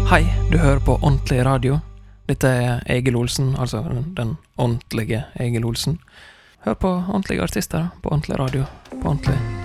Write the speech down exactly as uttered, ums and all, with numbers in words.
Hei, du hører på Ordentlig Radio. Dette er Egil Olsen, altså den, den ordentlige Egil Olsen. Hør på ordentlige artister på ordentlig radio, på ordentlig